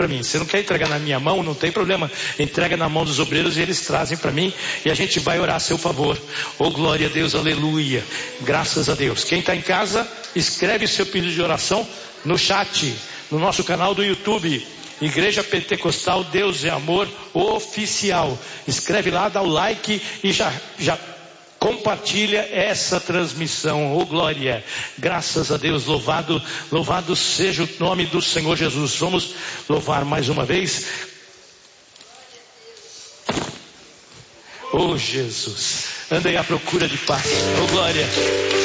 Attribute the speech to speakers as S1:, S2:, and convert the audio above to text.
S1: para mim. Se não quer entregar na minha mão, não tem problema. Entrega na mão dos obreiros e eles trazem para mim. E a gente vai orar a seu favor. Oh, glória a Deus, aleluia. Graças a Deus. Quem está em casa, escreve seu pedido de oração no chat, no nosso canal do YouTube. Igreja Pentecostal Deus é Amor Oficial. Escreve lá, dá o like e já compartilha essa transmissão. Oh, glória. Graças a Deus. Louvado seja o nome do Senhor Jesus. Vamos louvar mais uma vez. Oh, Jesus. Andei à procura de paz. Oh, glória.